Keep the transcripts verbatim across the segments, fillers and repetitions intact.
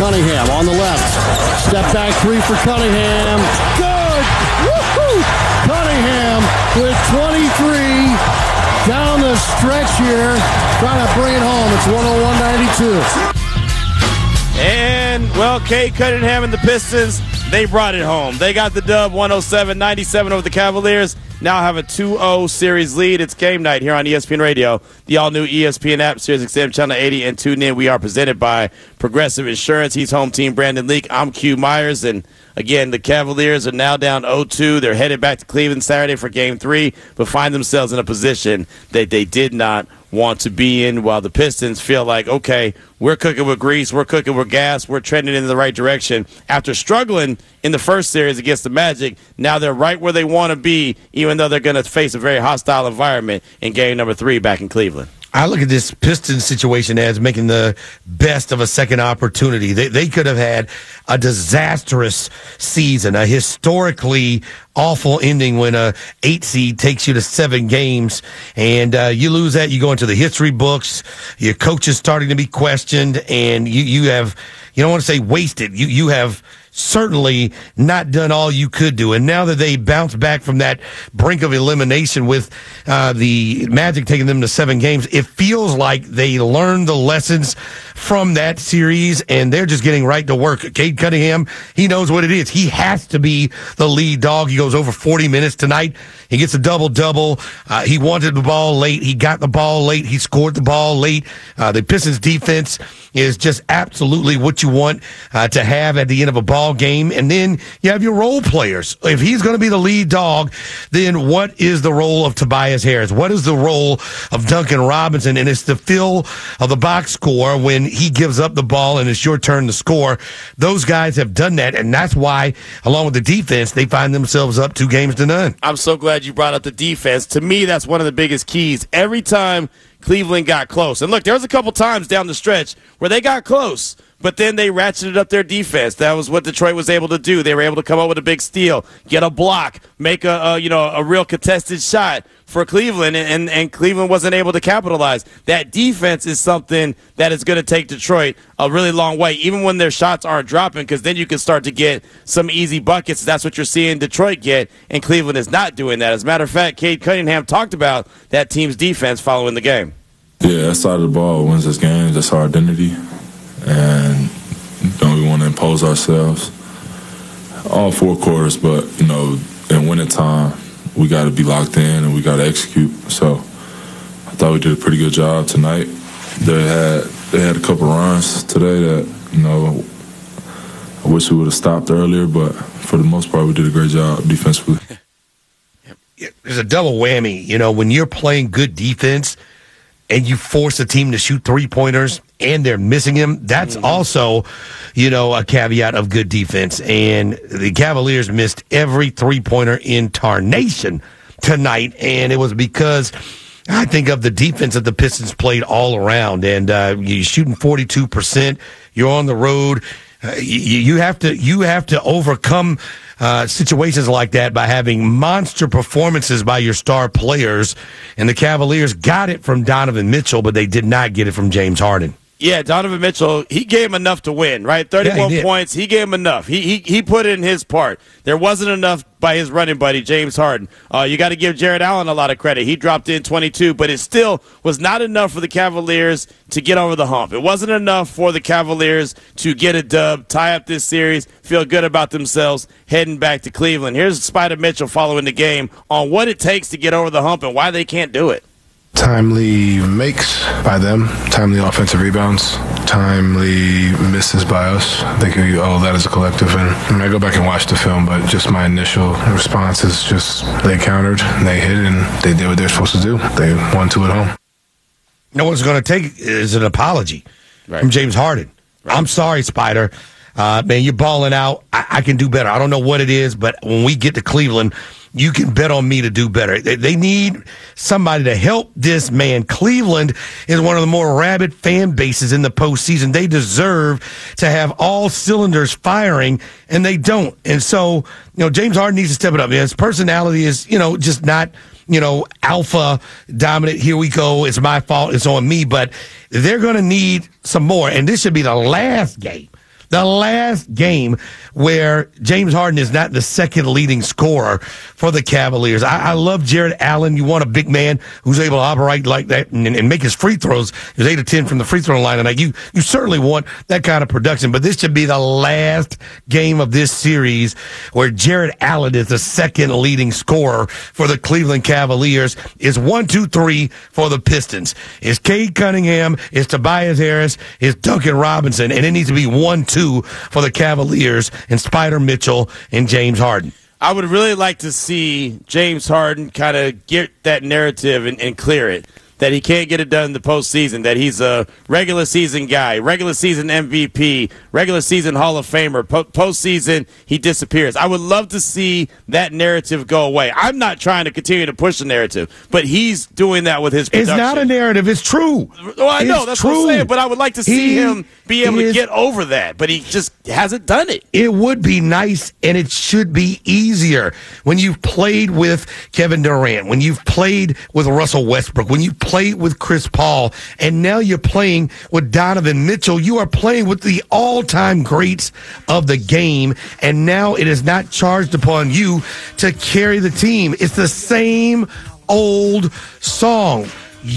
Cunningham on the left. Step back three for Cunningham. Good! Woo-hoo! Cunningham with twenty-three down the stretch here. Trying to bring it home. It's one oh one ninety-two. And, well, Cade Cunningham and the Pistons, they brought it home. They got the dub one oh seven ninety-seven over the Cavaliers. Now have a two oh series lead. It's game night here on E S P N Radio, the all-new E S P N app, Sirius X M Channel eighty, and tune in. We are presented by Progressive Insurance. He's home team Brandon Leak. I'm Q Myers, and again, the Cavaliers are now down oh two. They're headed back to Cleveland Saturday for game three, but find themselves in a position that they did not want to be in, while the Pistons feel like, okay, we're cooking with grease, we're cooking with gas, we're trending in the right direction. After struggling in the first series against the Magic, now they're right where they want to be, even though they're going to face a very hostile environment in game number three back in Cleveland. I look at this Pistons situation as making the best of a second opportunity. They they could have had a disastrous season, a historically awful ending when a eight seed takes you to seven games, and uh, you lose that. You go into the history books. Your coach is starting to be questioned, and you you have, you don't want to say wasted. You you have certainly not done all you could do. And now that they bounce back from that brink of elimination with uh, the Magic taking them to seven games, it feels like they learned the lessons from that series, and they're just getting right to work. Cade Cunningham, he knows what it is. He has to be the lead dog. He goes over forty minutes tonight. He gets a double-double. Uh, he wanted the ball late. He got the ball late. He scored the ball late. Uh, the Pistons defense is just absolutely what you want uh, to have at the end of a ball game. And then you have your role players. If he's going to be the lead dog, then what is the role of Tobias Harris? What is the role of Duncan Robinson? And it's the fill of the box score when he gives up the ball and it's your turn to score. Those guys have done that, and that's why, along with the defense, they find themselves up two games to none. I'm so glad you brought up the defense. To me, that's one of the biggest keys. Every time Cleveland got close, and look, there was a couple times down the stretch where they got close, but then they ratcheted up their defense. That was what Detroit was able to do. They were able to come up with a big steal, get a block, make a, a you know a real contested shot for Cleveland, and, and, and Cleveland wasn't able to capitalize. That defense is something that is going to take Detroit a really long way, even when their shots aren't dropping, because then you can start to get some easy buckets. That's what you're seeing Detroit get, and Cleveland is not doing that. As a matter of fact, Cade Cunningham talked about that team's defense following the game. Yeah, that side of the ball wins this game. That's our identity. And you know, we want to impose ourselves all four quarters, but you know, in winning time, we got to be locked in and we got to execute. So I thought we did a pretty good job tonight. They had they had a couple runs today that, you know, I wish we would have stopped earlier, but for the most part, we did a great job defensively. There's a double whammy, you know, when you're playing good defense and you force a team to shoot three-pointers and they're missing him, that's mm-hmm. also, you know, a caveat of good defense. And the Cavaliers missed every three-pointer in tarnation tonight, and it was because I think of the defense that the Pistons played all around. And uh, you're shooting forty-two percent. You're on the road. Uh, you, you have to you have to overcome uh, situations like that by having monster performances by your star players. And the Cavaliers got it from Donovan Mitchell, but they did not get it from James Harden. Yeah, Donovan Mitchell, he gave him enough to win, right? thirty-one yeah, he points, he gave him enough. He, he he put in his part. There wasn't enough by his running buddy, James Harden. Uh, you got to give Jarrett Allen a lot of credit. He dropped in twenty-two, but it still was not enough for the Cavaliers to get over the hump. It wasn't enough for the Cavaliers to get a dub, tie up this series, feel good about themselves, heading back to Cleveland. Here's Spider Mitchell following the game on what it takes to get over the hump and why they can't do it. Timely makes by them, timely offensive rebounds, timely misses by us. I think we owe that as a collective. And I mean, I go back and watch the film, but just my initial response is just they countered, and they hit, and they did what they're supposed to do. They won two at home. No one's going to take is an apology right. from James Harden. Right. I'm sorry, Spider. Uh, man, you're balling out. I, I can do better. I don't know what it is, but when we get to Cleveland, you can bet on me to do better. They, they need somebody to help this man. Cleveland is one of the more rabid fan bases in the postseason. They deserve to have all cylinders firing, and they don't. And so, you know, James Harden needs to step it up. His personality is, you know, just not, you know, alpha dominant. Here we go. It's my fault. It's on me. But they're going to need some more. And this should be the last game The last game where James Harden is not the second leading scorer for the Cavaliers. I, I love Jared Allen. You want a big man who's able to operate like that and, and make his free throws. He was eight of ten from the free throw line. And like you, you certainly want that kind of production. But this should be the last game of this series where Jared Allen is the second leading scorer for the Cleveland Cavaliers. It's one, two, three for the Pistons. It's Cade Cunningham, it's Tobias Harris, it's Duncan Robinson, and it needs to be one, two for the Cavaliers and Spider Mitchell and James Harden. I would really like to see James Harden kind of get that narrative and, and clear it. That he can't get it done in the postseason, that he's a regular season guy, regular season M V P, regular season Hall of Famer. Po- postseason, he disappears. I would love to see that narrative go away. I'm not trying to continue to push the narrative, but he's doing that with his production. It's not a narrative. It's true. Well, I know. It's That's true. what I'm saying, but I would like to see He him be able is, to get over that, but he just hasn't done it. It would be nice, and it should be easier. When you've played with Kevin Durant, when you've played with Russell Westbrook, when you've played with Chris Paul, and now you're playing with Donovan Mitchell, you are playing with the all-time greats of the game, and now it is not charged upon you to carry the team. It's the same old song.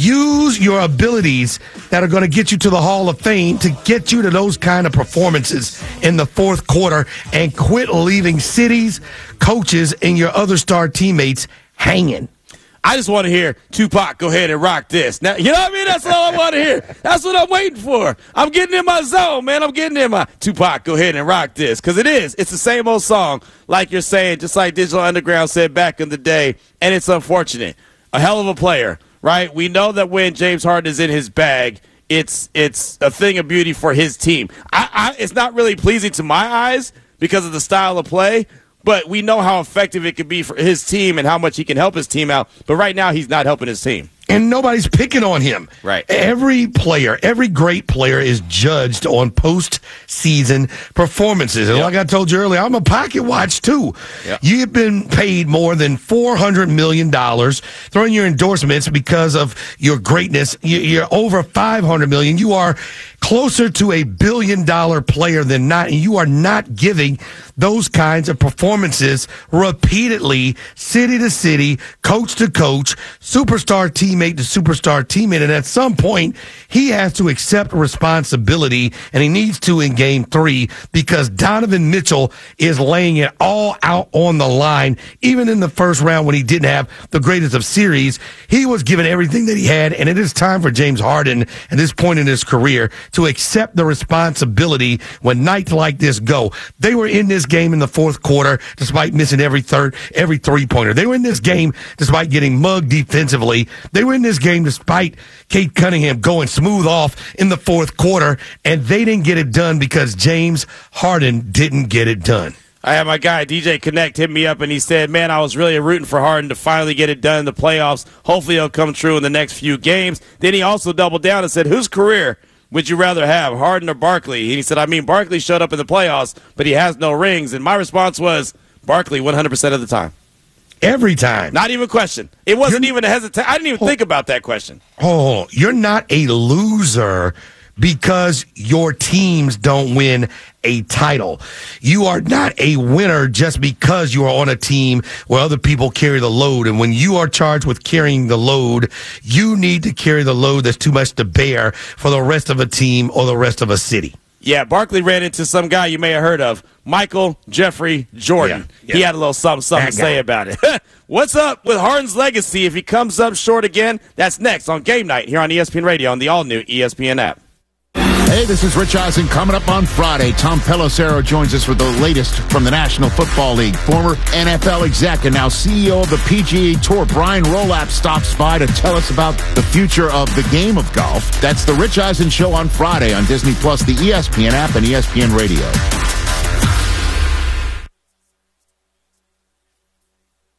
Use your abilities that are going to get you to the Hall of Fame to get you to those kind of performances in the fourth quarter, and quit leaving cities, coaches, and your other star teammates hanging. I just want to hear Tupac go ahead and rock this. Now, you know what I mean? That's all I want to hear. That's what I'm waiting for. I'm getting in my zone, man. I'm getting in my Tupac, go ahead and rock this. Because it is. It's the same old song, like you're saying, just like Digital Underground said back in the day. And it's unfortunate. A hell of a player, right? We know that when James Harden is in his bag, it's it's a thing of beauty for his team. I, I, it's not really pleasing to my eyes because of the style of play, but we know how effective it could be for his team and how much he can help his team out. But right now, he's not helping his team. And nobody's picking on him. Right. Every player, every great player is judged on postseason performances. And yep. like I told you earlier, I'm a pocket watch, too. Yep. You've been paid more than four hundred million dollars throwing your endorsements because of your greatness. You're over five hundred million dollars. You are closer to a billion-dollar player than not, and you are not giving those kinds of performances repeatedly, city to city, coach to coach, superstar teammate to superstar teammate. And at some point, he has to accept responsibility, and he needs to in game three, because Donovan Mitchell is laying it all out on the line. Even in the first round when he didn't have the greatest of series, he was given everything that he had, and it is time for James Harden at this point in his career to accept the responsibility when nights like this go. They were in this game in the fourth quarter despite missing every third, every three-pointer. They were in this game despite getting mugged defensively. They were in this game despite Cade Cunningham going smooth off in the fourth quarter, and they didn't get it done because James Harden didn't get it done. I had my guy, D J Connect, hit me up, and he said, man, I was really rooting for Harden to finally get it done in the playoffs. Hopefully it'll come true in the next few games. Then he also doubled down and said, whose career would you rather have, Harden or Barkley? And he said, I mean, Barkley showed up in the playoffs, but he has no rings. And my response was, Barkley one hundred percent of the time. Every time. Not even a question. It wasn't you're, even a hesitation. I didn't even oh, think about that question. Oh, you're not a loser because your teams don't win a title. You are not a winner just because you are on a team where other people carry the load. And when you are charged with carrying the load, you need to carry the load that's too much to bear for the rest of a team or the rest of a city. Yeah, Barkley ran into some guy you may have heard of, Michael Jeffrey Jordan. Yeah, yeah. He had a little something, something to say about it. What's up with Harden's legacy if he comes up short again? That's next on Game Night here on E S P N Radio on the all-new E S P N app. Hey, this is Rich Eisen. Coming up on Friday, Tom Pelissero joins us with the latest from the National Football League. Former N F L exec and now C E O of the P G A Tour, Brian Rolapp, stops by to tell us about the future of the game of golf. That's the Rich Eisen Show on Friday on Disney Plus, the E S P N app, and E S P N Radio.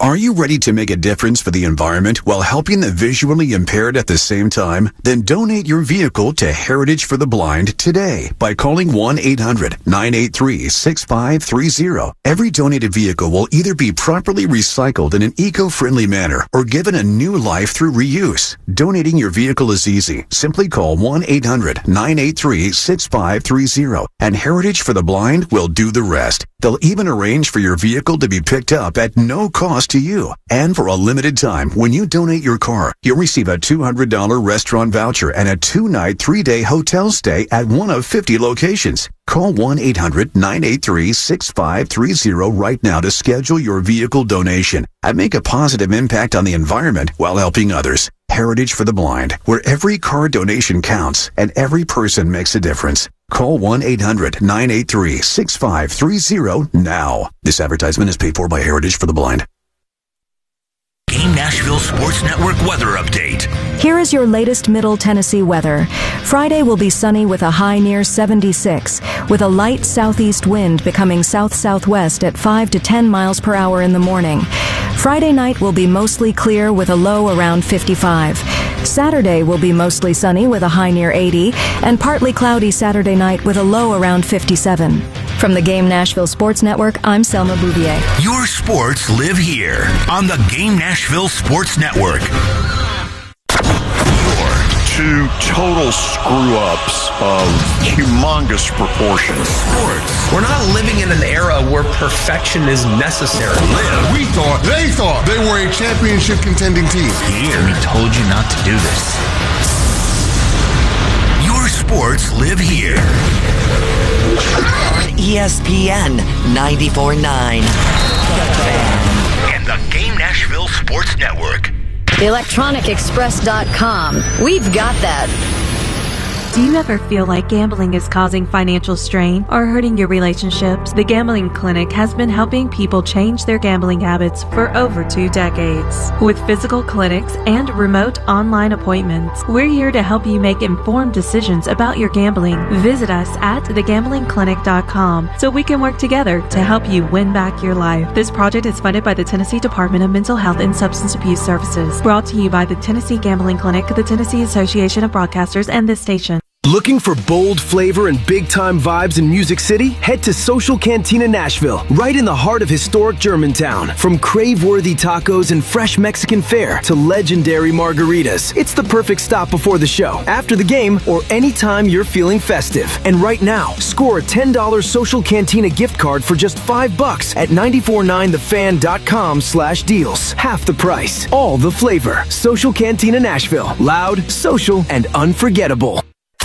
Are you ready to make a difference for the environment while helping the visually impaired at the same time? Then donate your vehicle to Heritage for the Blind today by calling one eight hundred nine eight three six five three zero. Every donated vehicle will either be properly recycled in an eco-friendly manner or given a new life through reuse. Donating your vehicle is easy. Simply call one eight hundred nine eight three six five three zero and Heritage for the Blind will do the rest. They'll even arrange for your vehicle to be picked up at no cost to you. And for a limited time, when you donate your car, you'll receive a two hundred dollars restaurant voucher and a two-night, three-day hotel stay at one of fifty locations. Call one eight hundred nine eight three six five three zero right now to schedule your vehicle donation and make a positive impact on the environment while helping others. Heritage for the Blind, where every car donation counts and every person makes a difference. Call one eight hundred nine eight three six five three zero now. This advertisement is paid for by Heritage for the Blind. Game Nashville Sports Network weather update. Here is your latest Middle Tennessee weather. Friday will be sunny with a high near seventy-six, with a light southeast wind becoming south-southwest at five to ten miles per hour in the morning. Friday night will be mostly clear with a low around fifty-five. Saturday will be mostly sunny with a high near eighty, and partly cloudy Saturday night with a low around fifty-seven. From the Game Nashville Sports Network, I'm Selma Bouvier. Your sports live here on the Game Nashville Sports Network. Two total screw-ups of humongous proportions. Sports. We're not living in an era where perfection is necessary. Live. We thought, they thought they were a championship contending team. Here. We told you not to do this. Your sports live here. E S P N ninety-four point nine. And the Game Nashville Sports Network. electronic express dot com. We've got that. Do you ever feel like gambling is causing financial strain or hurting your relationships? The Gambling Clinic has been helping people change their gambling habits for over two decades. With physical clinics and remote online appointments, we're here to help you make informed decisions about your gambling. Visit us at the gambling clinic dot com so we can work together to help you win back your life. This project is funded by the Tennessee Department of Mental Health and Substance Abuse Services. Brought to you by the Tennessee Gambling Clinic, the Tennessee Association of Broadcasters, and this station. Looking for bold flavor and big-time vibes in Music City? Head to Social Cantina Nashville, right in the heart of historic Germantown. From crave-worthy tacos and fresh Mexican fare to legendary margaritas, it's the perfect stop before the show, after the game, or anytime you're feeling festive. And right now, score a ten dollars Social Cantina gift card for just five bucks at nine four nine the fan dot com slash deals. Half the price, all the flavor. Social Cantina Nashville, loud, social, and unforgettable.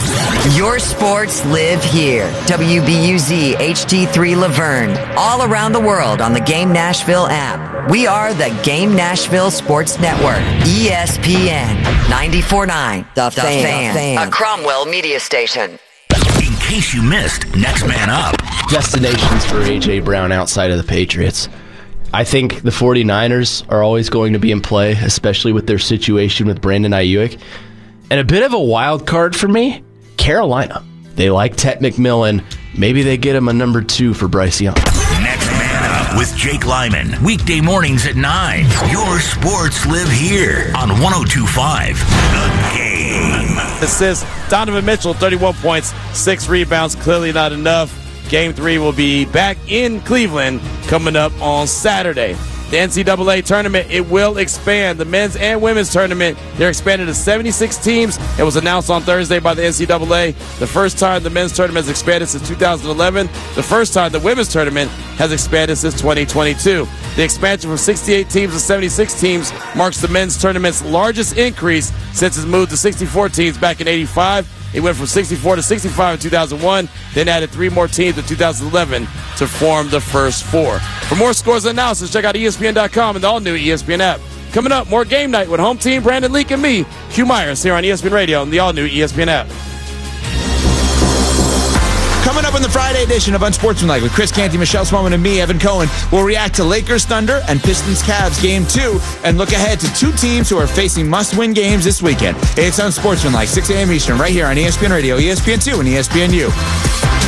Your sports live here. W B U Z H D three Laverne. All around the world on the Game Nashville app. We are the Game Nashville Sports Network. E S P N ninety-four point nine. The, the fan. fan. A Cromwell media station. In case you missed, Next Man Up. Destinations for A J. Brown outside of the Patriots. I think the 49ers are always going to be in play, especially with their situation with Brandon Ayuk. And a bit of a wild card for me, Carolina. They like Ted McMillan. Maybe they get him a number two for Bryce Young. Next Man Up with Jake Lyman. Weekday mornings at nine. Your sports live here on one oh two point five. The Game. Assists. Donovan Mitchell, thirty-one points, six rebounds. Clearly not enough. Game three will be back in Cleveland coming up on Saturday. The N C double A tournament, it will expand. The men's and women's tournament, they're expanded to seventy-six teams. It was announced on Thursday by the N C double A. The first time the men's tournament has expanded since two thousand eleven. The first time the women's tournament has expanded since twenty twenty-two. The expansion from sixty-eight teams to seventy-six teams marks the men's tournament's largest increase since it's moved to sixty-four teams back in eighty-five. It went from sixty-four to sixty-five in two thousand one, then added three more teams in two thousand eleven to form the first four. For more scores and analysis, check out E S P N dot com and the all-new E S P N app. Coming up, more game night with home team Brandon Leak and me, Hugh Myers, here on E S P N Radio and the all-new E S P N app. Coming up on the Friday edition of Unsportsmanlike with Chris Canty, Michelle Swellman, and me, Evan Cohen, we'll react to Lakers Thunder and Pistons Cavs Game two and look ahead to two teams who are facing must-win games this weekend. It's Unsportsmanlike, six a.m. Eastern, right here on E S P N Radio, E S P N two, and E S P N U.